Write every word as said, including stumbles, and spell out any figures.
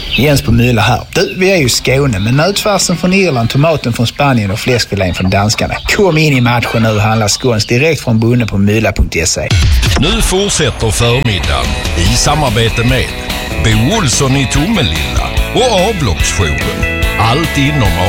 Jens på Mylla här. Du, vi är ju i Skåne, men nötfärsen från Irland, tomaten från Spanien och fläskfilén från danskarna. Kom in i matchen nu och handla skåns direkt från bonden på mylla punkt se. Nu fortsätter förmiddagen i samarbete med Bo Olsson i Tomelilla och Avloppsjouren. Allt inom